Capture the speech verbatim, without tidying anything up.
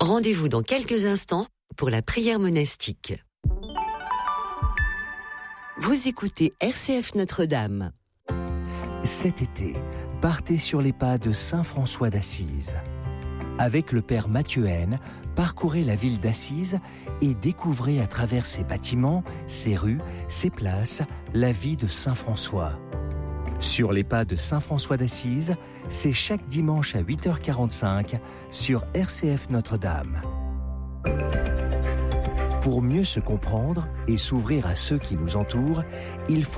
Rendez-vous dans quelques instants pour la prière monastique. Vous écoutez R C F Notre-Dame. Cet été, partez sur les pas de Saint François d'Assise. Avec le Père Mathieu Haine, parcourez la ville d'Assise et découvrez à travers ses bâtiments, ses rues, ses places, la vie de Saint François. Sur les pas de Saint François d'Assise, c'est chaque dimanche à huit heures quarante-cinq sur R C F Notre-Dame. Pour mieux se comprendre et s'ouvrir à ceux qui nous entourent, il faut